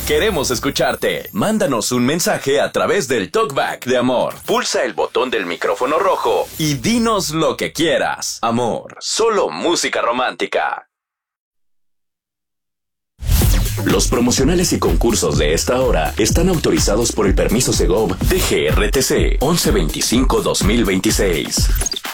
Queremos escucharte. Mándanos un mensaje a través del Talkback de Amor. Pulsa el botón del micrófono rojo y dinos lo que quieras. Amor, solo música romántica. Los promocionales y concursos de esta hora están autorizados por el permiso Segov DGRTC 1125-2026.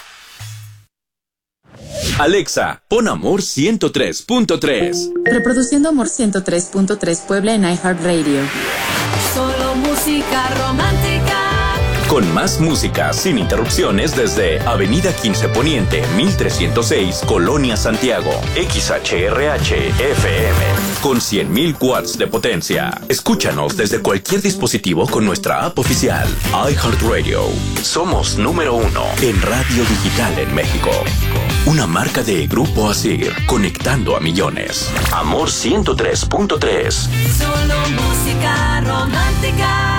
Alexa, pon Amor 103.3. Reproduciendo Amor 103.3 Puebla en iHeartRadio. Solo música romántica. Con más música sin interrupciones desde Avenida 15 Poniente, 1306, Colonia Santiago. XHRH FM. Con 100.000 watts de potencia. Escúchanos desde cualquier dispositivo con nuestra app oficial. iHeartRadio. Somos número 1 en radio digital en México. Una marca de Grupo Asir, conectando a millones. Amor 103.3. Solo música romántica.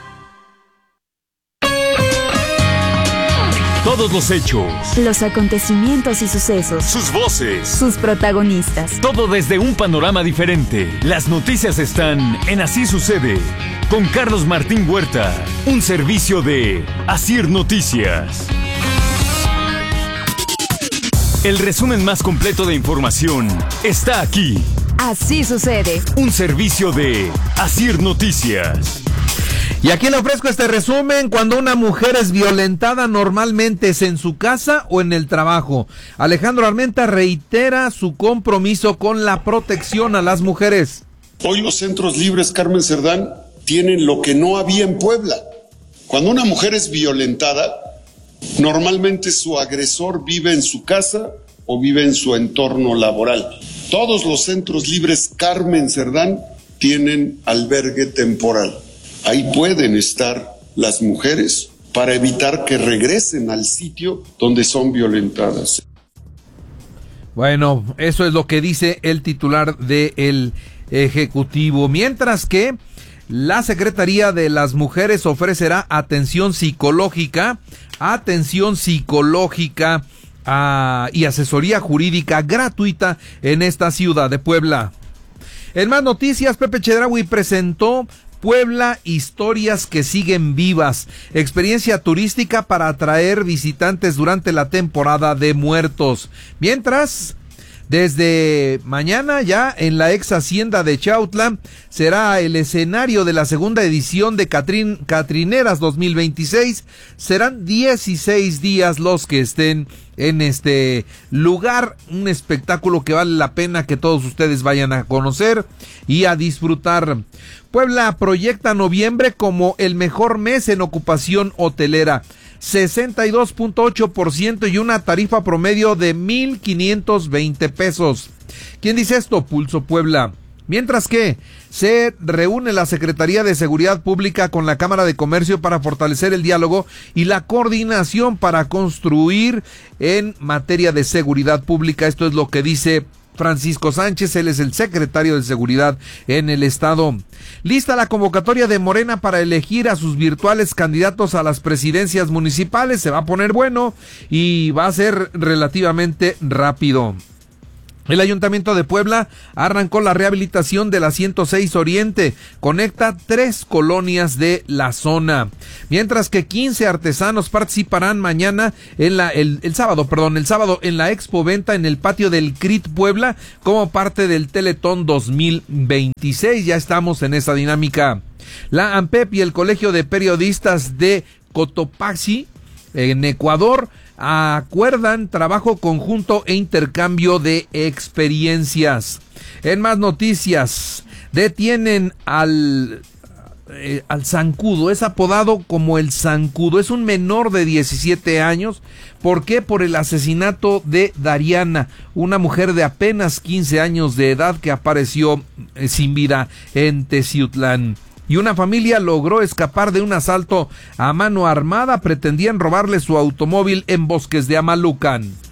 Todos los hechos, los acontecimientos y sucesos, sus voces, sus protagonistas. Todo desde un panorama diferente. Las noticias están en Así Sucede, con Carlos Martín Huerta. Un servicio de Asir Noticias. El resumen más completo de información está aquí. Así Sucede. Un servicio de Asir Noticias. Y aquí le ofrezco este resumen. Cuando una mujer es violentada, normalmente es en su casa o en el trabajo. Alejandro Armenta reitera su compromiso con la protección a las mujeres. Hoy los centros libres Carmen Cerdán tienen lo que no había en Puebla. Cuando una mujer es violentada, normalmente su agresor vive en su casa o vive en su entorno laboral. Todos los centros libres Carmen Cerdán tienen albergue temporal. Ahí pueden estar las mujeres para evitar que regresen al sitio donde son violentadas. Bueno, eso es lo que dice el titular del Ejecutivo. Mientras que la Secretaría de las Mujeres ofrecerá atención psicológica y asesoría jurídica gratuita en esta ciudad de Puebla. En más noticias, Pepe Chedraui presentó Puebla, historias que siguen vivas, experiencia turística para atraer visitantes durante la temporada de muertos. Mientras, desde mañana ya en la ex hacienda de Chautla será el escenario de la segunda edición de Catrineras 2026. Serán 16 días los que estén en este lugar, un espectáculo que vale la pena que todos ustedes vayan a conocer y a disfrutar. Puebla proyecta noviembre como el mejor mes en ocupación hotelera, 62.8% y una tarifa promedio de 1,520 pesos. ¿Quién dice esto? Pulso Puebla. Mientras que se reúne la Secretaría de Seguridad Pública con la Cámara de Comercio para fortalecer el diálogo y la coordinación para construir en materia de seguridad pública. Esto es lo que dice Francisco Sánchez, él es el secretario de Seguridad en el estado. Lista la convocatoria de Morena para elegir a sus virtuales candidatos a las presidencias municipales. Se va a poner bueno y va a ser relativamente rápido. El Ayuntamiento de Puebla arrancó la rehabilitación de la 106 Oriente, conecta 3 colonias de la zona, mientras que 15 artesanos participarán mañana en el sábado en la expoventa en el patio del CRIT Puebla como parte del Teletón 2026. Ya estamos en esa dinámica. La ANPEP y el Colegio de Periodistas de Cotopaxi en Ecuador acuerdan trabajo conjunto e intercambio de experiencias. En más noticias, detienen al zancudo, es apodado como el zancudo, es un menor de 17 años. ¿Por qué? Por el asesinato de Dariana, una mujer de apenas 15 años de edad que apareció sin vida en Teciutlán. Y una familia logró escapar de un asalto a mano armada. Pretendían robarle su automóvil en Bosques de Amalucan.